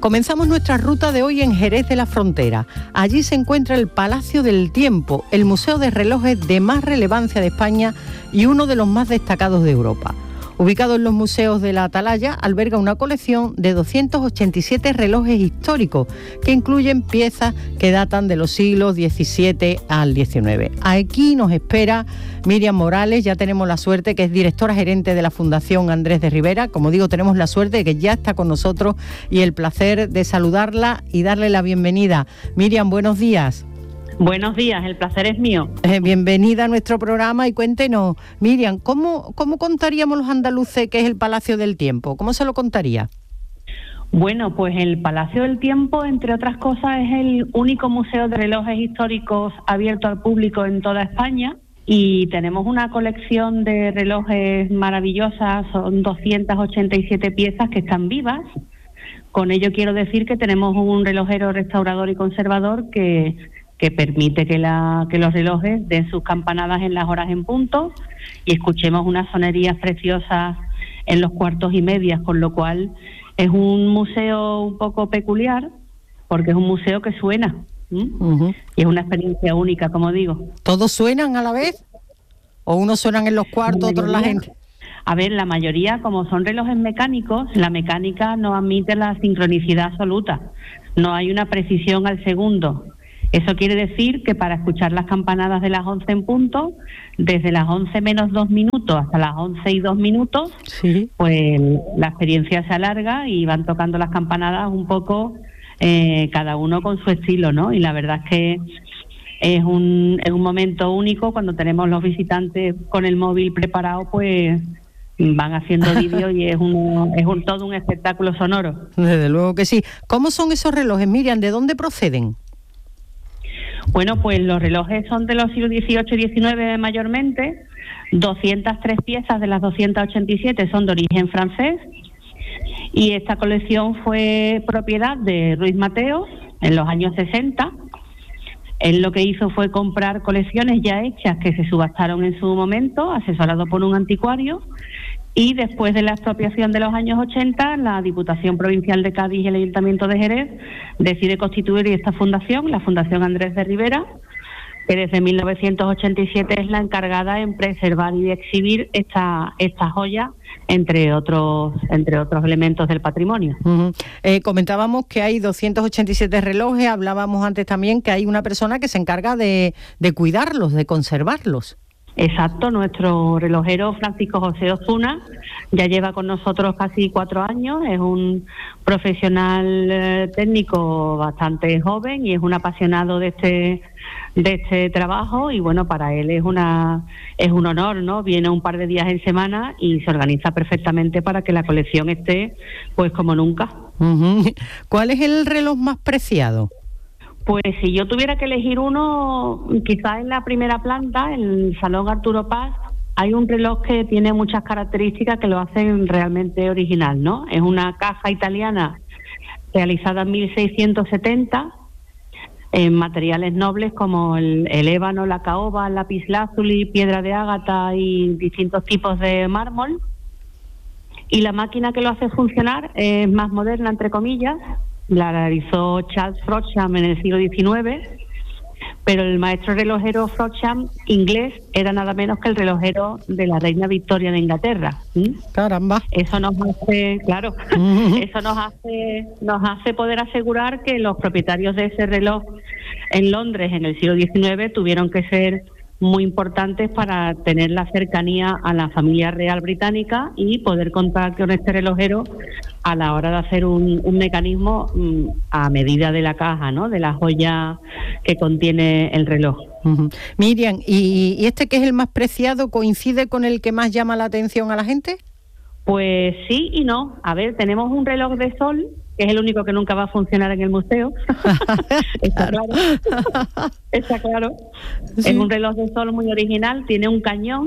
Comenzamos nuestra ruta de hoy en Jerez de la Frontera. Allí se encuentra el Palacio del Tiempo, el museo de relojes de más relevancia de España y uno de los más destacados de Europa. Ubicado en los museos de la Atalaya, alberga una colección de 287 relojes históricos que incluyen piezas que datan de los siglos XVII al XIX. Aquí nos espera Miriam Morales, ya tenemos la suerte, que es directora gerente de la Fundación Andrés de Ribera. Como digo, tenemos la suerte de que ya está con nosotros y el placer de saludarla y darle la bienvenida. Miriam, buenos días. Buenos días, el placer es mío. Bienvenida a nuestro programa y cuéntenos, Miriam, ¿cómo contaríamos los andaluces qué es el Palacio del Tiempo? ¿Cómo se lo contaría? Bueno, pues el Palacio del Tiempo, entre otras cosas, es el único museo de relojes históricos abierto al público en toda España y tenemos una colección de relojes maravillosas, son 287 piezas que están vivas. Con ello quiero decir que tenemos un relojero restaurador y conservador que permite que los relojes den sus campanadas en las horas en punto y escuchemos unas sonerías preciosas en los cuartos y medias, con lo cual es un museo un poco peculiar porque es un museo que suena. Y es una experiencia única, como digo. ¿Todos suenan a la vez? ¿O unos suenan en los cuartos, otros la gente? A ver, la mayoría, como son relojes mecánicos, la mecánica no admite la sincronicidad absoluta. No hay una precisión al segundo. Eso quiere decir que para escuchar las campanadas de las 11 en punto, desde las 11 menos 2 minutos hasta las 11 y 2 minutos, sí, pues la experiencia se alarga y van tocando las campanadas un poco cada uno con su estilo, ¿no? Y la verdad es que es un momento único cuando tenemos los visitantes con el móvil preparado, pues van haciendo vídeos y es todo un espectáculo sonoro. Desde luego que sí. ¿Cómo son esos relojes, Miriam? ¿De dónde proceden? Bueno, pues los relojes son de los siglos XVIII y XIX mayormente. 203 piezas de las 287 son de origen francés y esta colección fue propiedad de Ruiz Mateos en los años 60. Él lo que hizo fue comprar colecciones ya hechas que se subastaron en su momento, asesorado por un anticuario, y después de la expropiación de los años 80, la Diputación Provincial de Cádiz y el Ayuntamiento de Jerez decide constituir esta fundación, la Fundación Andrés de Ribera, que desde 1987 es la encargada en preservar y de exhibir esta joya, entre otros elementos del patrimonio. Comentábamos que hay 287 relojes, hablábamos antes también que hay una persona que se encarga de cuidarlos, de conservarlos. Exacto, nuestro relojero Francisco José Ozuna ya lleva con nosotros casi 4 años, es un profesional técnico bastante joven y es un apasionado de este trabajo y bueno, para él es un honor, ¿no? Viene un par de días en semana y se organiza perfectamente para que la colección esté pues como nunca. ¿Cuál es el reloj más preciado? Pues si yo tuviera que elegir uno, quizás en la primera planta, en el Salón Arturo Paz, hay un reloj que tiene muchas características que lo hacen realmente original, ¿no? Es una caja italiana realizada en 1670 en materiales nobles como el ébano, la caoba, el lapislázuli, piedra de ágata y distintos tipos de mármol. Y la máquina que lo hace funcionar es más moderna, entre comillas. La realizó Charles Frodsham en el siglo XIX, pero el maestro relojero Frodsham, inglés, era nada menos que el relojero de la reina Victoria de Inglaterra. ¡Caramba! Eso nos hace, claro, eso nos hace poder asegurar que los propietarios de ese reloj en Londres en el siglo XIX tuvieron que ser muy importantes para tener la cercanía a la familia real británica y poder contar con este relojero a la hora de hacer un mecanismo a medida de la caja, ¿no? De la joya que contiene el reloj. Miriam, ¿y este que es el más preciado coincide con el que más llama la atención a la gente? Pues sí y no. A ver, tenemos un reloj de sol, que es el único que nunca va a funcionar en el museo. Está claro. Está claro. Sí. Es un reloj de sol muy original, tiene un cañón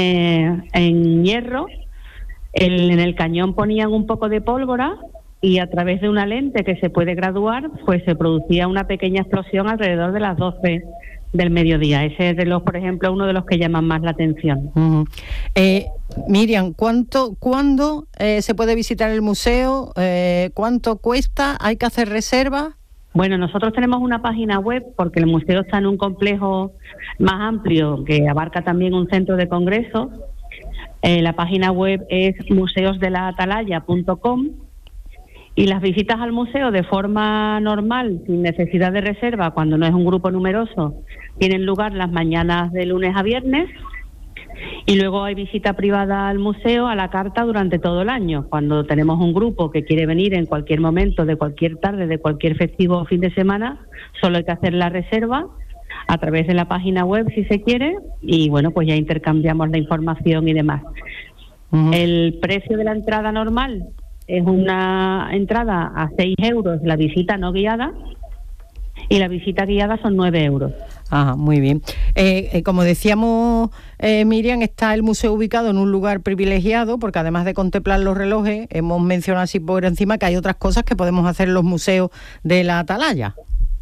en hierro. En el cañón ponían un poco de pólvora y a través de una lente que se puede graduar, pues se producía una pequeña explosión alrededor de las 12 del mediodía. Ese reloj, por ejemplo, es uno de los que llaman más la atención. Uh-huh. Miriam, ¿cuándo se puede visitar el museo? ¿Cuánto cuesta? ¿Hay que hacer reservas? Bueno, nosotros tenemos una página web porque el museo está en un complejo más amplio que abarca también un centro de congresos. La página web es museosdelaatalaya.com. Y las visitas al museo de forma normal, sin necesidad de reserva, cuando no es un grupo numeroso, tienen lugar las mañanas de lunes a viernes. Y luego hay visita privada al museo a la carta durante todo el año. Cuando tenemos un grupo que quiere venir en cualquier momento, de cualquier tarde, de cualquier festivo o fin de semana, solo hay que hacer la reserva a través de la página web si se quiere, y bueno, pues ya intercambiamos la información y demás. Uh-huh. El precio de la entrada normal es una entrada a 6 euros, la visita no guiada, y la visita guiada son 9 euros. Ah, muy bien. Como decíamos, Miriam, está el museo ubicado en un lugar privilegiado, porque además de contemplar los relojes, hemos mencionado así por encima que hay otras cosas que podemos hacer en los museos de la Atalaya.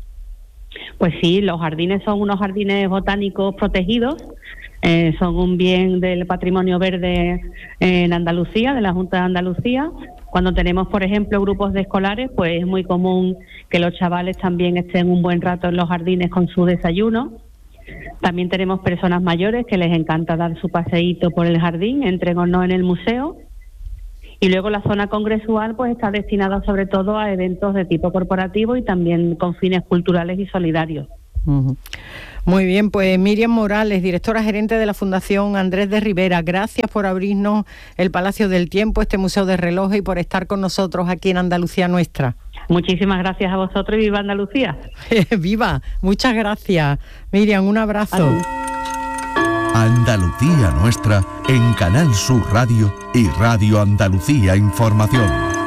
Pues sí, los jardines son unos jardines botánicos protegidos. Son un bien del patrimonio verde en Andalucía, de la Junta de Andalucía. Cuando tenemos, por ejemplo, grupos de escolares, pues es muy común que los chavales también estén un buen rato en los jardines con su desayuno. También tenemos personas mayores que les encanta dar su paseíto por el jardín, entren o no en el museo. Y luego la zona congresual pues está destinada sobre todo a eventos de tipo corporativo y también con fines culturales y solidarios. Uh-huh. Muy bien, pues Miriam Morales, directora gerente de la Fundación Andrés de Rivera, gracias por abrirnos el Palacio del Tiempo, este museo de relojes, y por estar con nosotros aquí en Andalucía Nuestra. Muchísimas gracias a vosotros y viva Andalucía. Viva, muchas gracias. Miriam, un abrazo. Andalucía Nuestra en Canal Sur Radio y Radio Andalucía Información.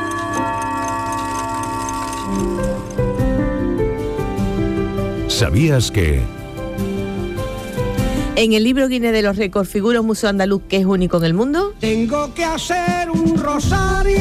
¿Sabías que...? En el libro Guinness de los Récords figura un museo andaluz que es único en el mundo. Tengo que hacer un rosario.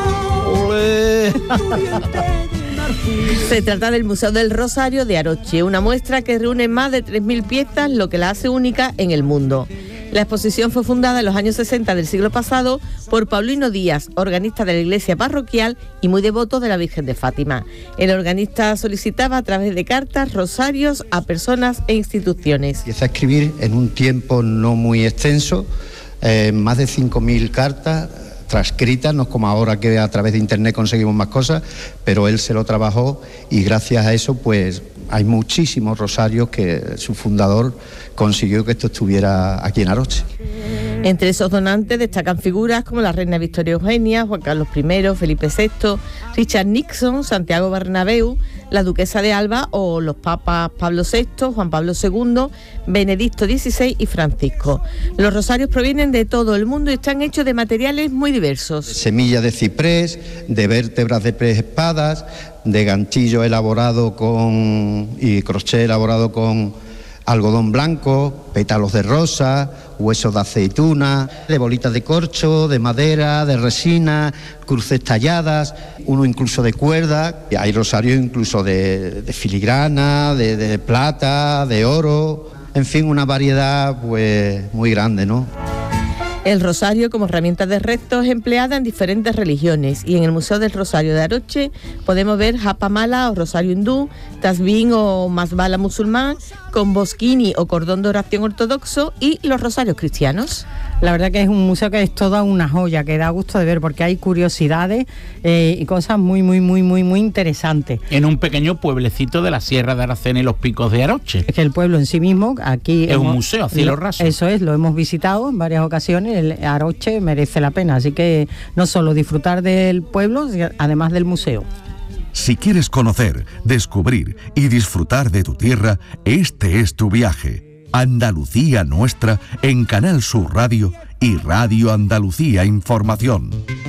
Se trata del Museo del Rosario de Aroche, una muestra que reúne más de 3.000 piezas, lo que la hace única en el mundo. La exposición fue fundada en los años 60 del siglo pasado por Paulino Díaz, organista de la iglesia parroquial y muy devoto de la Virgen de Fátima. El organista solicitaba a través de cartas rosarios a personas e instituciones. Empieza a escribir en un tiempo no muy extenso, más de 5.000 cartas transcritas, no es como ahora que a través de internet conseguimos más cosas, pero él se lo trabajó y gracias a eso pues hay muchísimos rosarios que su fundador consiguió que esto estuviera aquí en Aroche. Entre esos donantes destacan figuras como la reina Victoria Eugenia, Juan Carlos I, Felipe VI, Richard Nixon, Santiago Bernabéu, la duquesa de Alba o los papas Pablo VI, Juan Pablo II, Benedicto XVI y Francisco. Los rosarios provienen de todo el mundo y están hechos de materiales muy diversos. Semillas de ciprés, de vértebras de pez espadas, de ganchillo elaborado y crochet elaborado con algodón blanco, pétalos de rosa, huesos de aceituna, de bolitas de corcho, de madera, de resina, cruces talladas, uno incluso de cuerda. Hay rosarios incluso de filigrana, de plata, de oro, en fin, una variedad pues muy grande, ¿no? El rosario como herramienta de rezo es empleada en diferentes religiones y en el Museo del Rosario de Aroche podemos ver japa mala o rosario hindú, tasbín o masbala musulmán, con bosquini o cordón de oración ortodoxo y los rosarios cristianos. La verdad que es un museo que es toda una joya, que da gusto de ver porque hay curiosidades y cosas muy interesantes. En un pequeño pueblecito de la Sierra de Aracena y los Picos de Aroche. Es que el pueblo en sí mismo, aquí... Es un museo a cielo raso. Eso es, lo hemos visitado en varias ocasiones, el Aroche merece la pena, así que no solo disfrutar del pueblo, además del museo. Si quieres conocer, descubrir y disfrutar de tu tierra, este es tu viaje. Andalucía Nuestra en Canal Sur Radio y Radio Andalucía Información.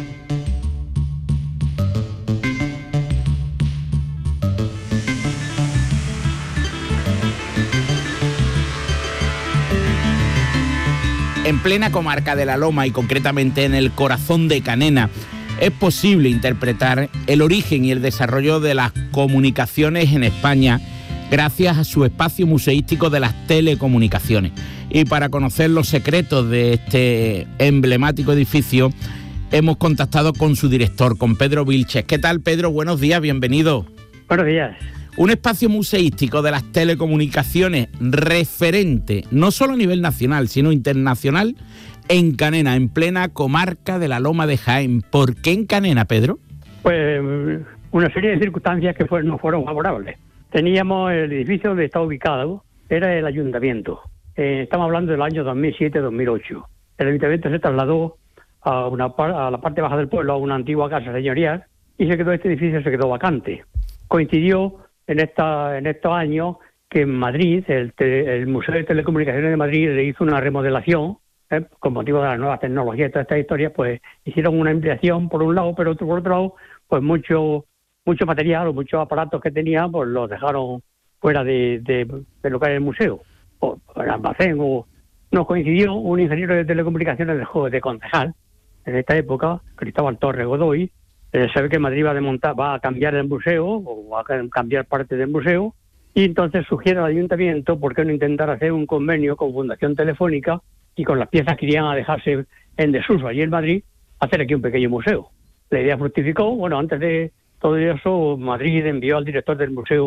En plena comarca de La Loma y concretamente en el corazón de Canena, es posible interpretar el origen y el desarrollo de las comunicaciones en España gracias a su espacio museístico de las telecomunicaciones. Y para conocer los secretos de este emblemático edificio, hemos contactado con su director, con Pedro Vilches. ¿Qué tal, Pedro? Buenos días, bienvenido. Buenos días. Un espacio museístico de las telecomunicaciones referente, no solo a nivel nacional, sino internacional, en Canena, en plena comarca de la Loma de Jaén. ¿Por qué en Canena, Pedro? Pues una serie de circunstancias que no fueron favorables. Teníamos el edificio donde está ubicado, era el ayuntamiento. Estamos hablando del año 2007-2008. El ayuntamiento se trasladó a la parte baja del pueblo, a una antigua casa señorial, y este edificio se quedó vacante. Coincidió en estos años que en Madrid, el Museo de Telecomunicaciones de Madrid le hizo una remodelación, con motivo de las nuevas tecnologías y todas estas historias, pues hicieron una ampliación por un lado, pero por otro lado, pues mucho material o muchos aparatos que tenía, pues los dejaron fuera de lo que era el museo, o el almacén, o nos coincidió un ingeniero de telecomunicaciones de concejal en esta época, Cristóbal Torres Godoy. Sabe que Madrid va a cambiar el museo, o va a cambiar parte del museo, y entonces sugiere al ayuntamiento por qué no intentar hacer un convenio con Fundación Telefónica y con las piezas que irían a dejarse en desuso allí en Madrid, hacer aquí un pequeño museo. La idea fructificó. Bueno, antes de todo eso, Madrid envió al director del museo,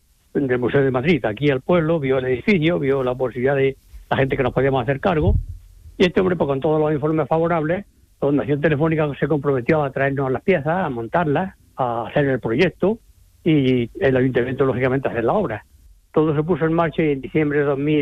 del Museo de Madrid, aquí al pueblo, vio el edificio, vio la posibilidad de la gente que nos podíamos hacer cargo, y este hombre, pues con todos los informes favorables, la Fundación Telefónica se comprometió a traernos las piezas, a montarlas, a hacer el proyecto, y el ayuntamiento, lógicamente, a hacer la obra. Todo se puso en marcha y en diciembre de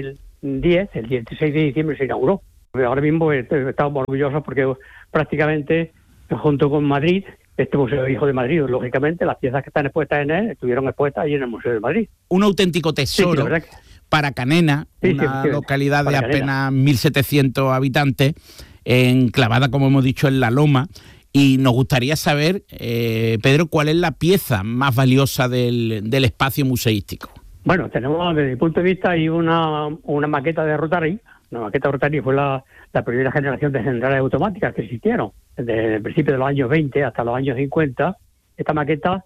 2010, el 16 de diciembre, se inauguró. Ahora mismo estamos orgullosos porque prácticamente, junto con Madrid, este museo hijo de Madrid, lógicamente, las piezas que están expuestas en él estuvieron expuestas allí en el Museo de Madrid. Un auténtico tesoro para Canena, una localidad de apenas 1.700 habitantes, enclavada, como hemos dicho, en la Loma. Y nos gustaría saber, Pedro, ¿cuál es la pieza más valiosa del espacio museístico? Bueno, tenemos, desde mi punto de vista, hay una maqueta de Rotary. La maqueta de Rotary fue la primera generación de centrales automáticas que existieron, desde el principio de los años 20 hasta los años 50. Esta maqueta,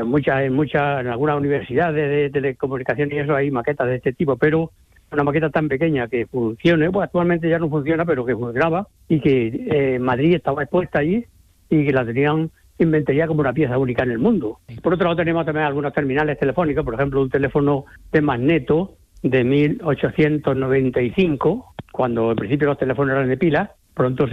en algunas universidades de telecomunicaciones y eso hay maquetas de este tipo, pero una maqueta tan pequeña que funcione, pues actualmente ya no funciona, pero que funcionaba, y que Madrid estaba expuesta allí y que la tenían inventaría como una pieza única en el mundo. Por otro lado, tenemos también algunos terminales telefónicos, por ejemplo, un teléfono de magneto de 1895, cuando al principio los teléfonos eran de pilas. Pronto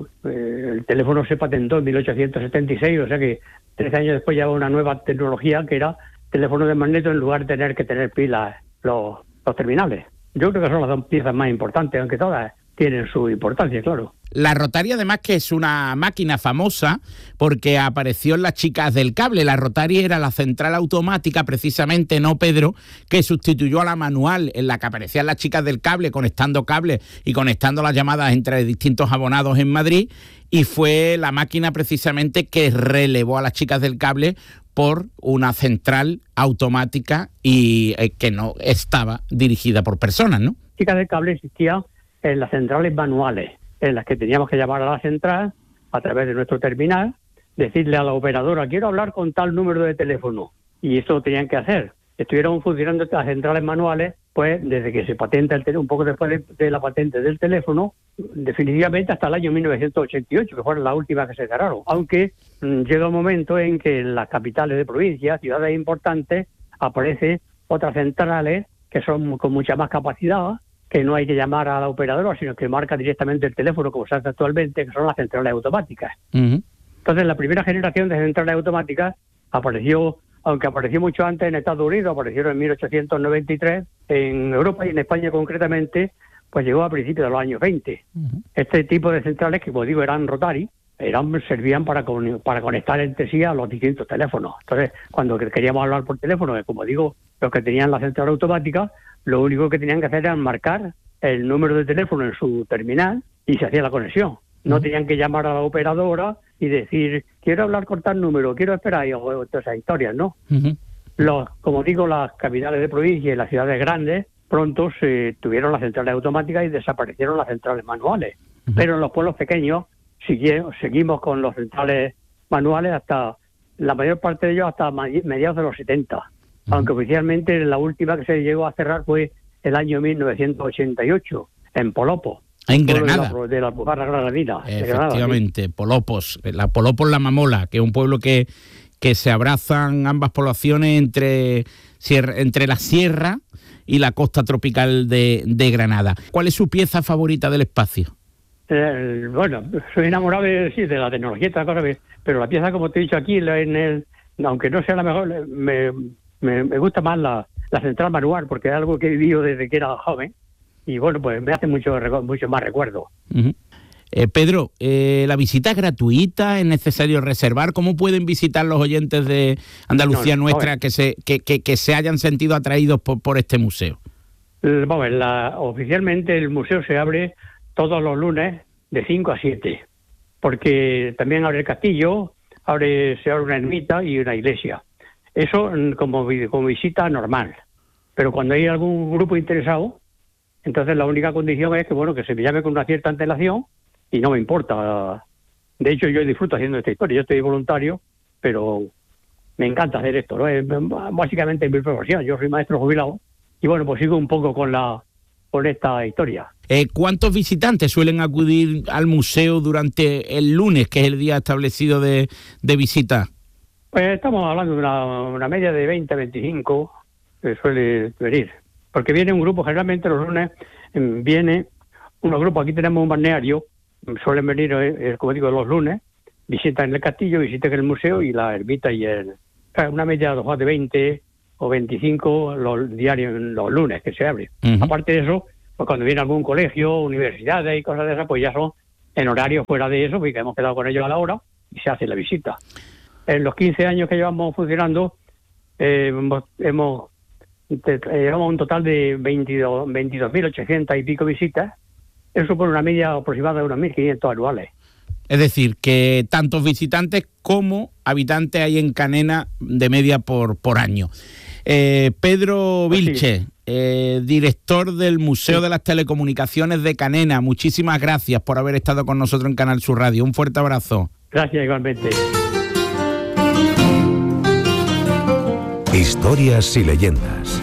el teléfono se patentó en 1876, o sea que 13 años después ya una nueva tecnología que era teléfono de magneto en lugar de tener que tener pilas los terminales. Yo creo que son las dos piezas más importantes, aunque todas tienen su importancia, claro. La Rotary, además, que es una máquina famosa porque apareció en Las Chicas del Cable. La Rotary era la central automática, precisamente, ¿no, Pedro?, que sustituyó a la manual en la que aparecían Las Chicas del Cable, conectando cables y conectando las llamadas entre distintos abonados en Madrid, y fue la máquina precisamente que relevó a Las Chicas del Cable por una central automática y que no estaba dirigida por personas, ¿no? Chicas del Cable existía en las centrales manuales, en las que teníamos que llamar a la central a través de nuestro terminal, decirle a la operadora, quiero hablar con tal número de teléfono, y eso lo tenían que hacer. Estuvieron funcionando estas centrales manuales, pues desde que se patenta el teléfono, un poco después de la patente del teléfono, definitivamente hasta el año 1988, que fueron las últimas que se cerraron, aunque llega un momento en que en las capitales de provincias, ciudades importantes, aparecen otras centrales que son con mucha más capacidad, que no hay que llamar a la operadora, sino que marca directamente el teléfono, como se hace actualmente, que son las centrales automáticas. Uh-huh. Entonces, la primera generación de centrales automáticas apareció, aunque apareció mucho antes en Estados Unidos, aparecieron en 1893, en Europa y en España concretamente, pues llegó a principios de los años 20. Uh-huh. Este tipo de centrales, que como digo, eran Rotary, servían para conectar entre sí a los distintos teléfonos. Entonces, cuando queríamos hablar por teléfono, como digo, los que tenían la central automática, lo único que tenían que hacer era marcar el número de teléfono en su terminal y se hacía la conexión. No tenían que llamar a la operadora y decir, quiero hablar con tal número, quiero esperar, y todas esas historias, ¿no? Uh-huh. Como digo, las capitales de provincia y las ciudades grandes pronto se tuvieron las centrales automáticas y desaparecieron las centrales manuales. Uh-huh. Pero en los pueblos pequeños seguimos con las centrales manuales hasta la mayor parte de ellos hasta mediados de los 70. aunque oficialmente la última que se llegó a cerrar fue el año 1988, en Polopo. En Granada. De la Alpujarra Granadina. Efectivamente, ¿sí? Polopos, la Mamola, que es un pueblo que se abrazan ambas poblaciones entre la sierra y la costa tropical de Granada. ¿Cuál es su pieza favorita del espacio? Bueno, soy enamorado de la tecnología y todas las cosas, pero la pieza, como te he dicho aquí, aunque no sea la mejor, me gusta más la central manual, porque es algo que he vivido desde que era joven, y bueno, pues me hace mucho más recuerdo. Uh-huh. Pedro, ¿la visita es gratuita? ¿Es necesario reservar? ¿Cómo pueden visitar los oyentes de Andalucía Nuestra que se hayan sentido atraídos por este museo? Vamos, oficialmente el museo se abre todos los lunes de 5 a 7, porque también abre el castillo, se abre una ermita y una iglesia. Eso como visita normal. Pero cuando hay algún grupo interesado, entonces la única condición es que se me llame con una cierta antelación, y no me importa. De hecho, yo disfruto haciendo esta historia. Yo estoy voluntario, pero me encanta hacer esto, ¿no? Es básicamente mi profesión. Yo soy maestro jubilado y bueno, pues sigo un poco con esta historia. ¿Cuántos visitantes suelen acudir al museo durante el lunes, que es el día establecido de visita? Pues estamos hablando de una media de 20 a 25 que suele venir. Porque viene un grupo, generalmente los lunes viene unos grupos. Aquí tenemos un balneario, suelen venir, como digo, los lunes, visitan el castillo, visitan el museo y la ermita y una media de 20 o 25 los diarios, los lunes que se abre. Uh-huh. Aparte de eso, pues cuando viene algún colegio, universidades y cosas de esas, pues ya son en horario fuera de eso, porque hemos quedado con ellos a la hora y se hace la visita. En los 15 años que llevamos funcionando, llevamos un total de 22.800 y pico visitas. Eso supone una media aproximada de unos 1.500 anuales. Es decir, que tantos visitantes como habitantes hay en Canena de media por año. Pedro Vilche, director del Museo de las Telecomunicaciones de Canena, muchísimas gracias por haber estado con nosotros en Canal Sur Radio. Un fuerte abrazo. Gracias, igualmente. Historias y leyendas.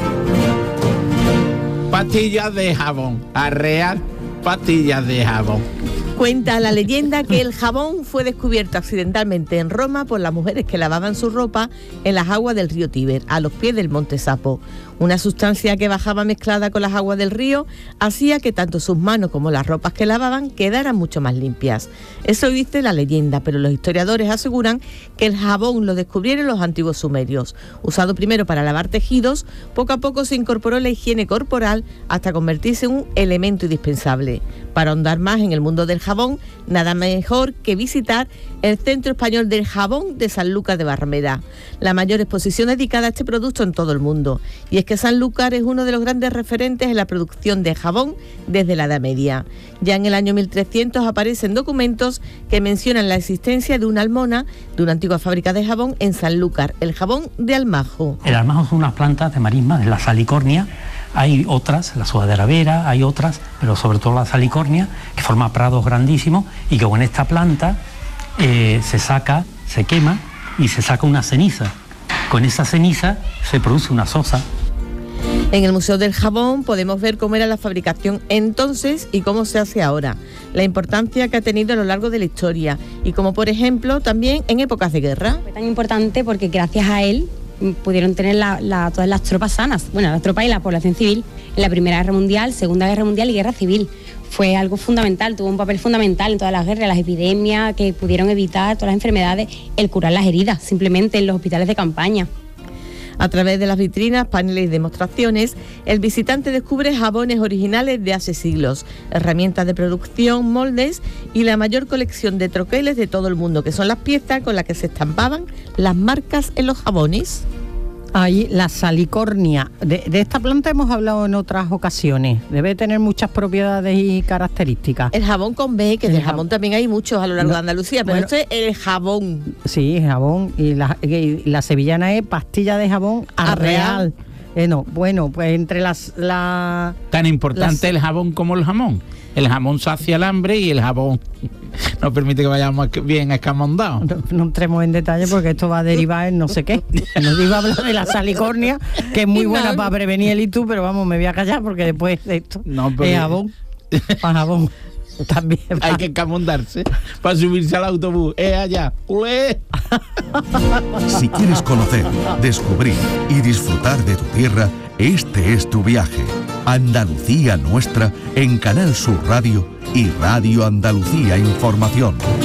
Pastillas de jabón, arrear pastillas de jabón. Cuenta la leyenda que el jabón fue descubierto accidentalmente en Roma por las mujeres que lavaban su ropa en las aguas del río Tíber, a los pies del monte Sapo. Una sustancia que bajaba mezclada con las aguas del río hacía que tanto sus manos como las ropas que lavaban quedaran mucho más limpias. Eso dice la leyenda, pero los historiadores aseguran que el jabón lo descubrieron los antiguos sumerios. Usado primero para lavar tejidos, poco a poco se incorporó la higiene corporal hasta convertirse en un elemento indispensable. Para ahondar más en el mundo del jabón, nada mejor que visitar el Centro Español del Jabón de Sanlúcar de Barrameda, la mayor exposición dedicada a este producto en todo el mundo. Y es que Sanlúcar es uno de los grandes referentes en la producción de jabón desde la Edad Media. Ya en el año 1300 aparecen documentos que mencionan la existencia de una almona de una antigua fábrica de jabón en Sanlúcar, el jabón de almajo. El almajo son unas plantas de marisma, de la salicornia. Hay otras, la sudadera vera, hay otras, pero sobre todo la salicornia, que forma prados grandísimos y que con esta planta se saca, se quema y se saca una ceniza. Con esa ceniza se produce una sosa. En el Museo del Jabón podemos ver cómo era la fabricación entonces y cómo se hace ahora, la importancia que ha tenido a lo largo de la historia y como por ejemplo también en épocas de guerra. Fue tan importante porque gracias a él pudieron tener todas las tropas sanas, bueno, las tropas y la población civil en la Primera Guerra Mundial, Segunda Guerra Mundial y Guerra Civil. Fue algo fundamental, tuvo un papel fundamental en todas las guerras, las epidemias que pudieron evitar, todas las enfermedades, el curar las heridas, simplemente en los hospitales de campaña. A través de las vitrinas, paneles y demostraciones, el visitante descubre jabones originales de hace siglos, herramientas de producción, moldes y la mayor colección de troqueles de todo el mundo, que son las piezas con las que se estampaban las marcas en los jabones. Ahí la salicornia. De esta planta hemos hablado en otras ocasiones. Debe tener muchas propiedades y características. El jabón con B, que del jabón también hay muchos a lo largo de Andalucía, pero este es el jabón. Sí, jabón. Y la sevillana es pastilla de jabón arreal. No, bueno, pues entre Tan importante el jabón como el jamón. El jamón sacia el hambre y el jabón nos permite que vayamos bien escamondados. No entremos en detalle porque esto va a derivar en no sé qué. Nos iba a hablar de la salicornia, que es muy buena para prevenir el ITU, pero vamos, me voy a callar porque después de esto es jabón, para jabón. También hay que escamondarse para subirse al autobús. Allá. ¡Ulé! Si quieres conocer, descubrir y disfrutar de tu tierra, este es tu viaje. Andalucía Nuestra en Canal Sur Radio y Radio Andalucía Información.